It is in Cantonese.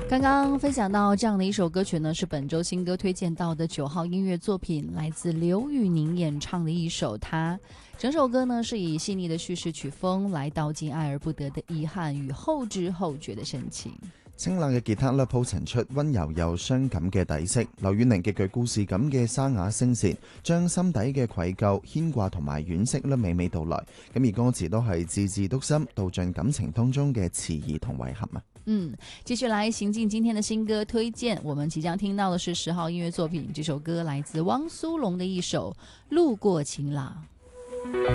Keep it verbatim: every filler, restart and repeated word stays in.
刚刚分享到这样的一首歌曲呢，是本周新歌推荐到的九号音乐作品，来自刘宇宁演唱的一首《他》。整首歌呢是以細膩的敘事曲風來道盡愛而不得的遺憾與後知後覺的深情。 清冷嘅吉他咧鋪陳出溫柔又傷感嘅底色，劉宇寧極具故事感嘅沙啞聲線，將心底嘅愧疚、牽掛同埋惋惜咧娓娓道來。咁而歌詞都係字字篤心，道盡感情當中嘅遲疑同遺憾啊。嗯， 繼續來行進今天的新歌推薦，我們即將聽到的是十號音樂作品，這首歌來自汪蘇泷的一首《路過晴朗》。